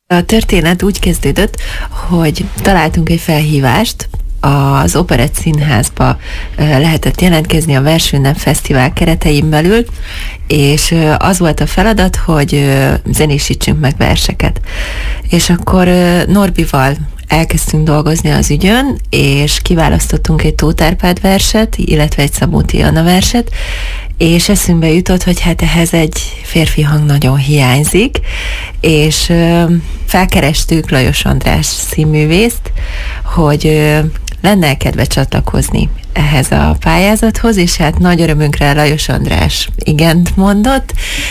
A történet úgy kezdődött, hogy találtunk egy felhívást, az Operett Színházba lehetett jelentkezni a Versünnep Fesztivál keretein belül, és az volt a feladat, hogy zenésítsünk meg verseket. És akkor Norbival elkezdtünk dolgozni az ügyön, és kiválasztottunk egy Tóth Árpád verset, illetve egy Szabóti Anna verset, és eszünkbe jutott, hogy hát ehhez egy férfi hang nagyon hiányzik, és felkerestük Lajos András színművészt, hogy lenne kedve csatlakozni ehhez a pályázathoz, és hát nagy örömünkre Lajos András igent mondott,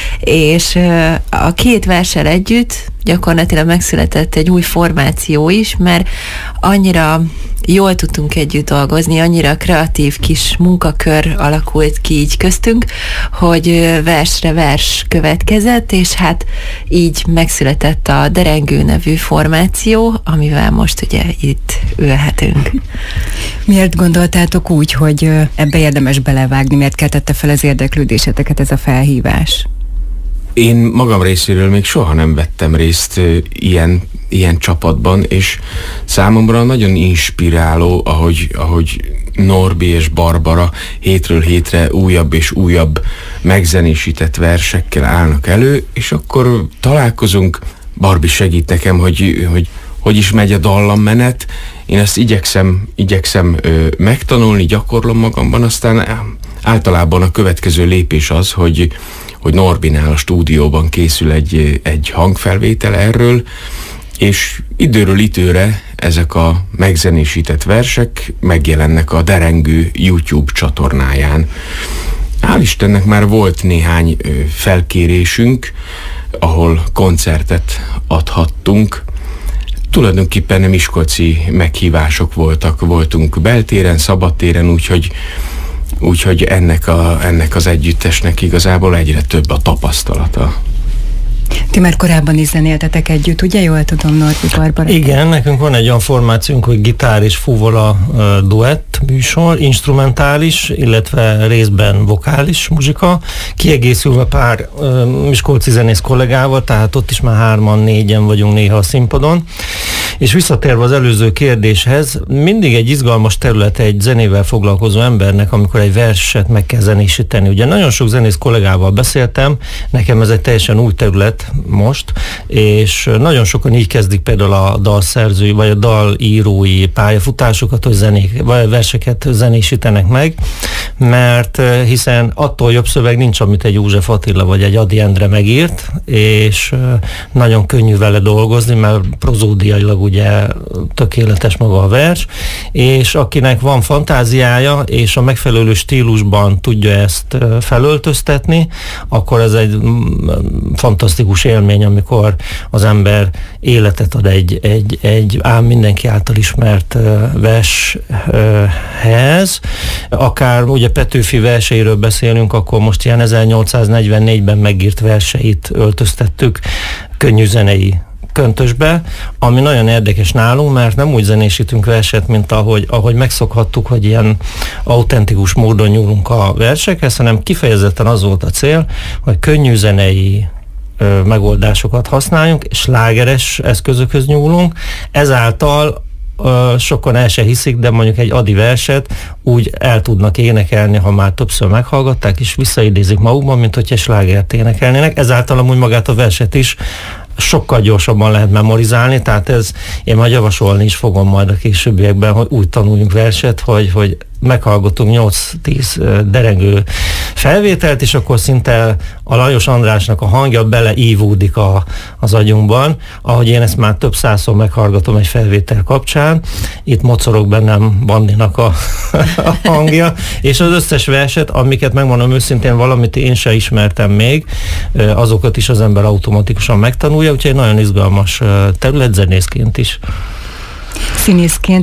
és a két verssel együtt gyakorlatilag megszületett egy új formáció is, mert annyira jól tudtunk együtt dolgozni, annyira kreatív kis munkakör alakult ki így köztünk, hogy versre vers következett, és hát így megszületett a Derengő nevű formáció, amivel most ugye itt ülhetünk. Miért gondoltátok úgy, hogy ebbe érdemes belevágni, miért keltette fel az érdeklődéseteket ez a felhívás? Én magam részéről még soha nem vettem részt ilyen csapatban, és számomra nagyon inspiráló, ahogy Norbi és Barbara hétről hétre újabb és újabb megzenésített versekkel állnak elő, és akkor találkozunk. Barbi segít nekem, hogy is megy a dallammenet. Én ezt igyekszem megtanulni, gyakorlom magamban, aztán általában a következő lépés az, hogy Norbinál a stúdióban készül egy hangfelvétel erről, és időről időre ezek a megzenésített versek megjelennek a Derengő YouTube csatornáján. Hál' Istennek már volt néhány felkérésünk, ahol koncertet adhattunk. Tulajdonképpen miskolci meghívások voltunk beltéren, szabadtéren, úgyhogy ennek az együttesnek igazából egyre több a tapasztalata. Ti már korábban is zenéltetek együtt, ugye? Jól tudom, Norbi, Barbara? Igen, nekünk van egy olyan formációnk, hogy gitár és fuvola duett műsor, instrumentális, illetve részben vokális muzsika, kiegészülve pár miskolci zenész kollégával, tehát ott is már 3-4 vagyunk néha a színpadon. És visszatérve az előző kérdéshez, mindig egy izgalmas terület egy zenével foglalkozó embernek, amikor egy verset meg kell zenésíteni. Ugye nagyon sok zenész kollégával beszéltem, nekem ez egy teljesen új terület most, és nagyon sokan így kezdik például a dalszerzői, vagy a dalírói pályafutásokat, hogy vagy verseket zenésítenek meg, mert hiszen attól jobb szöveg nincs, amit egy József Attila vagy egy Ady Endre megírt, és nagyon könnyű vele dolgozni, mert prozódiailag ugye tökéletes maga a vers, és akinek van fantáziája, és a megfelelő stílusban tudja ezt felöltöztetni, akkor ez egy fantasztikus élmény, amikor az ember életet ad egy ám mindenki által ismert vershez. Akár ugye Petőfi verseiről beszélünk, akkor most ilyen 1844-ben megírt verseit öltöztettük könnyű zenei köntösbe, ami nagyon érdekes nálunk, mert nem úgy zenésítünk verset, mint ahogy megszokhattuk, hogy ilyen autentikus módon nyúlunk a versekhez, hanem kifejezetten az volt a cél, hogy könnyű zenei megoldásokat használjunk, és slágeres eszközökhöz nyúlunk, ezáltal sokan el se hiszik, de mondjuk egy Ady verset úgy el tudnak énekelni, ha már többször meghallgatták, és visszaidézik magukban, mint hogyha slágert énekelnének. Ezáltal amúgy magát a verset is sokkal gyorsabban lehet memorizálni, tehát én majd javasolni is fogom majd a későbbiekben, hogy úgy tanuljunk verset, hogy meghallgatunk 8-10 derengő felvételt, és akkor szinte a Lajos Andrásnak a hangja beleívódik az agyunkban, ahogy én ezt már több százszor meghallgatom egy felvétel kapcsán. Itt mocorog bennem Bandinak a hangja, és az összes verset, amiket megmondom őszintén, valamit én se ismertem még, azokat is az ember automatikusan megtanulja, úgyhogy nagyon izgalmas terület zenészként is. Színészként